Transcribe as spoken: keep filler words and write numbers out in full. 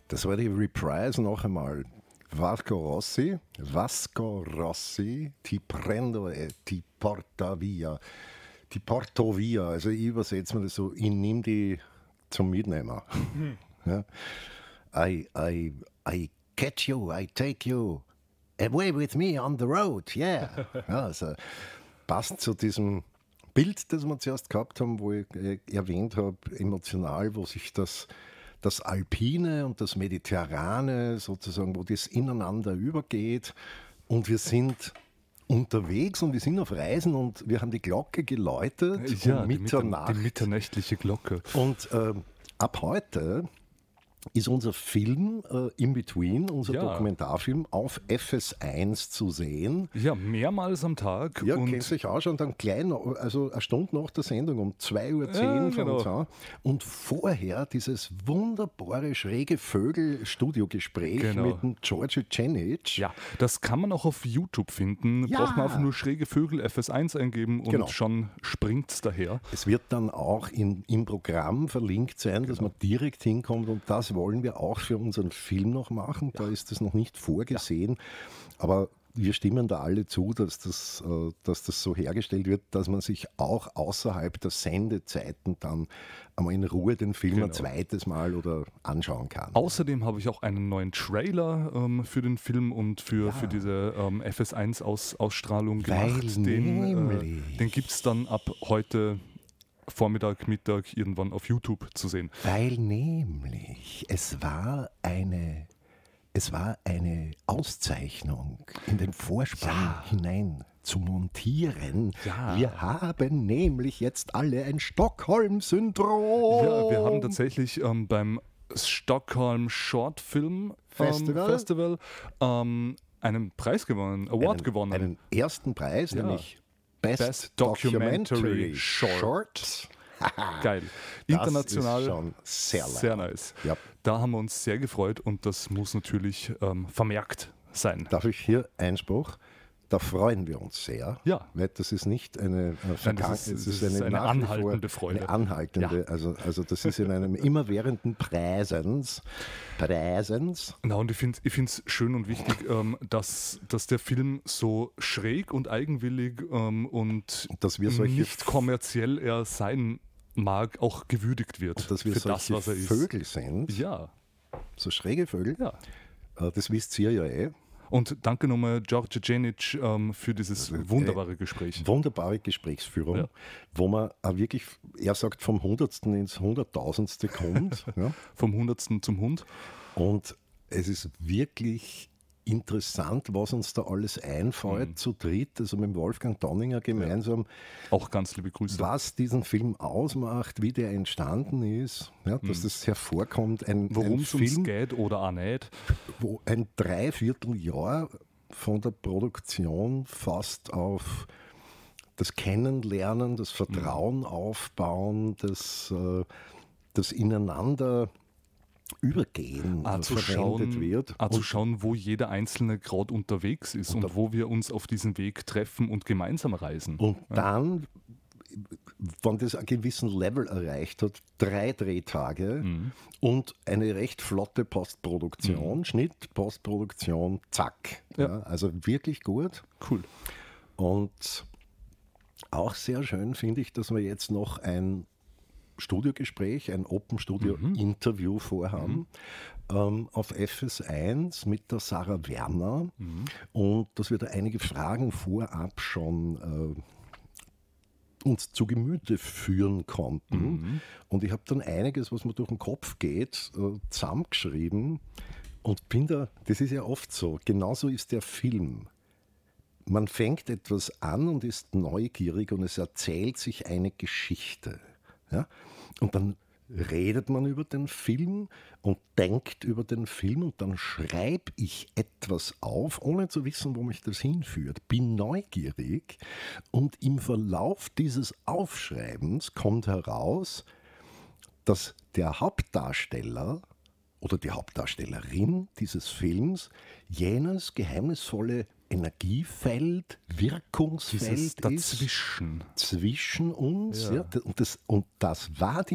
Das war die Reprise noch einmal. Vasco Rossi, Vasco Rossi, Ti prendo e ti porta via. Ti porto via, also ich übersetze mir das so, ich nehme die zum Mitnehmer. Mhm. Ja. I, I, I catch you, I take you away with me on the road, yeah. Ja, also passt zu diesem Bild, das wir zuerst gehabt haben, wo ich erwähnt habe, emotional, wo sich das das Alpine und das Mediterrane sozusagen, wo das ineinander übergeht und wir sind unterwegs und wir sind auf Reisen und wir haben die Glocke geläutet ja, um Mitternacht. Die, die mitternächtliche Glocke. Und äh, ab heute ist unser Film äh, In Between, unser ja. Dokumentarfilm, auf F S eins zu sehen. Ja, mehrmals am Tag. Ja, kennt sich auch schon dann klein, also eine Stunde nach der Sendung, um zwei Uhr zehn ja, genau. uns an. Und vorher dieses wunderbare schräge Vögel-Studiogespräch genau. mit dem Georgi Cenic. Ja, das kann man auch auf YouTube finden. Ja. Braucht man einfach nur schräge Vögel F S eins eingeben und genau. schon springt es daher. Es wird dann auch in, im Programm verlinkt sein, genau. dass man direkt hinkommt und das wollen wir auch für unseren Film noch machen. Da ist das noch nicht vorgesehen. Aber wir stimmen da alle zu, dass das, dass das so hergestellt wird, dass man sich auch außerhalb der Sendezeiten dann einmal in Ruhe den Film genau. ein zweites Mal oder anschauen kann. Außerdem habe ich auch einen neuen Trailer ähm, für den Film und für, ja. für diese ähm, F S eins Aus, Ausstrahlung Weil gemacht. Den, äh, den gibt es dann ab heute Vormittag, Mittag irgendwann auf YouTube zu sehen. Weil nämlich es war eine, es war eine Auszeichnung, in den Vorspann ja. hinein zu montieren. Ja. Wir haben nämlich jetzt alle ein Stockholm-Syndrom. Ja, wir haben tatsächlich ähm, beim Stockholm Short Film Festival, ähm, Festival ähm, einen Preis gewonnen, Award einen, gewonnen. Einen ersten Preis, ja. nämlich Best, Best Documentary, Documentary Short. Short. Geil. International. Das ist schon sehr, sehr nice. Ja. Da haben wir uns sehr gefreut und das muss natürlich ähm, vermerkt sein. Darf ich hier Einspruch? Da freuen wir uns sehr. Ja. Weil das ist nicht eine, eine, Nein, das ist, das ist eine, eine anhaltende Freude. Eine anhaltende, ja. also, also das ist in einem immerwährenden Präsens. Präsens. Na, und ich finde es schön und wichtig, ähm, dass, dass der Film so schräg und eigenwillig ähm, und dass wir solche nicht kommerziell er sein mag, auch gewürdigt wird. Und dass wir für solche das, was er ist. Vögel sind. Ja. So schräge Vögel. Ja. Das wisst ihr ja eh. Und danke nochmal, Georgi Cenic, ähm, für dieses wunderbare Gespräch. Wunderbare Gesprächsführung, ja. wo man auch wirklich, er sagt, vom Hundertsten ins Hunderttausendste kommt. Ja. Vom Hundertsten zum Hund. Und es ist wirklich interessant, was uns da alles einfällt, mhm. zu dritt, also mit Wolfgang Donninger gemeinsam. Ja. Auch ganz liebe Grüße. Was diesen Film ausmacht, wie der entstanden ist, ja, dass mhm. das hervorkommt. Ein, Worum ein es uns geht oder auch nicht. Wo ein Dreivierteljahr von der Produktion fast auf das Kennenlernen, das Vertrauen mhm. aufbauen, das, das Ineinander Übergehen ah, zu verwendet schauen, wird. Ah, zu schauen, wo jeder Einzelne gerade unterwegs ist und, und wo wir uns auf diesem Weg treffen und gemeinsam reisen. Und ja. dann, wenn das einen gewissen Level erreicht hat, drei Drehtage mhm. und eine recht flotte Postproduktion, mhm. Schnitt, Postproduktion, zack. Ja. Ja, also wirklich gut. Cool. Und auch sehr schön finde ich, dass wir jetzt noch ein Studiogespräch, ein Open-Studio-Interview mhm. vorhaben mhm. ähm, auf F S eins mit der Sarah Werner mhm. und dass wir da einige Fragen vorab schon äh, uns zu Gemüte führen konnten. Mhm. Und ich habe dann einiges, was mir durch den Kopf geht, äh, zusammengeschrieben und bin da, das ist ja oft so, genauso ist der Film. Man fängt etwas an und ist neugierig und es erzählt sich eine Geschichte. Ja? Und dann redet man über den Film und denkt über den Film und dann schreibe ich etwas auf, ohne zu wissen, wo mich das hinführt. Bin neugierig und im Verlauf dieses Aufschreibens kommt heraus, dass der Hauptdarsteller oder die Hauptdarstellerin dieses Films jenes geheimnisvolle Energiefeld, Wirkungsfeld Dieses Dazwischen. ist zwischen uns. Ja. Ja, und, das, und das war die